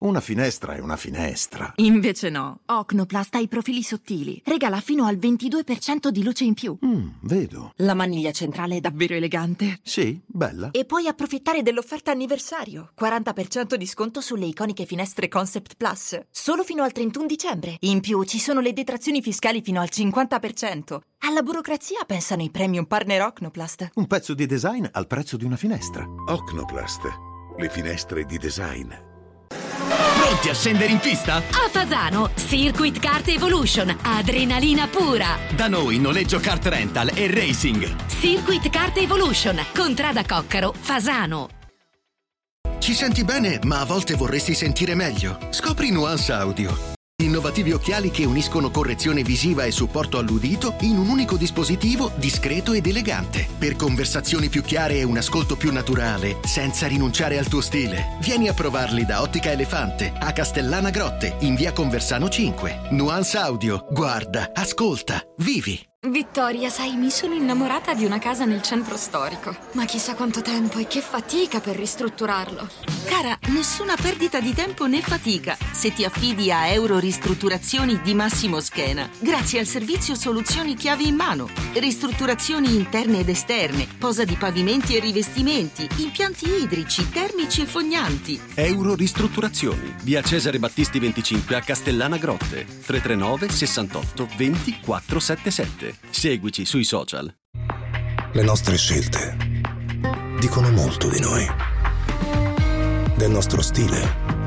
Una finestra è una finestra. Invece no. Ocnoplast ha i profili sottili. Regala fino al 22% di luce in più. Vedo. La maniglia centrale è davvero elegante. Sì, bella. E puoi approfittare dell'offerta anniversario. 40% di sconto sulle iconiche finestre Concept Plus. Solo fino al 31 dicembre. In più ci sono le detrazioni fiscali fino al 50%. Alla burocrazia pensano i premium partner Ocnoplast. Un pezzo di design al prezzo di una finestra. Ocnoplast. Le finestre di design. Pronti a scendere in pista? A Fasano, Circuit Kart Evolution, adrenalina pura. Da noi noleggio kart rental e racing. Circuit Kart Evolution, Contrada Coccaro, Fasano. Ci senti bene, ma a volte vorresti sentire meglio? Scopri Nuance Audio. Innovativi occhiali che uniscono correzione visiva e supporto all'udito in un unico dispositivo discreto ed elegante. Per conversazioni più chiare e un ascolto più naturale, senza rinunciare al tuo stile. Vieni a provarli da Ottica Elefante, a Castellana Grotte, in via Conversano 5. Nuance Audio. Guarda, ascolta, vivi. Vittoria, sai, mi sono innamorata di una casa nel centro storico. Ma chissà quanto tempo e che fatica per ristrutturarlo. Cara, nessuna perdita di tempo né fatica se ti affidi a Euro Ristrutturazioni di Massimo Schena. Grazie al servizio Soluzioni Chiavi in Mano. Ristrutturazioni interne ed esterne, posa di pavimenti e rivestimenti, impianti idrici, termici e fognanti. Euro Ristrutturazioni, via Cesare Battisti 25 a Castellana Grotte, 339 68 20 477. Seguici sui social. Le nostre scelte dicono molto di noi, del nostro stile,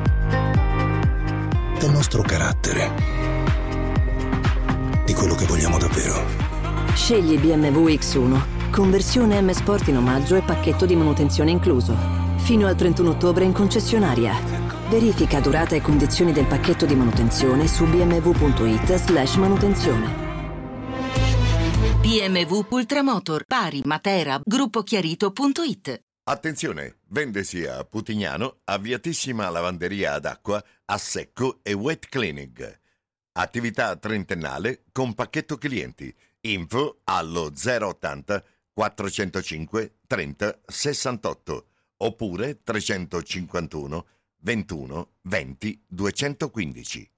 del nostro carattere, di quello che vogliamo davvero. Scegli BMW X1, conversione M Sport in omaggio e pacchetto di manutenzione incluso. Fino al 31 ottobre in concessionaria. Verifica durata e condizioni del pacchetto di manutenzione su bmw.it/manutenzione. BMW Ultramotor, Bari, Matera, gruppochiarito.it. Attenzione, vendesi a Putignano, avviatissima lavanderia ad acqua, a secco e wet cleaning. Attività trentennale con pacchetto clienti. Info allo 080 405 30 68 oppure 351 21 20 215.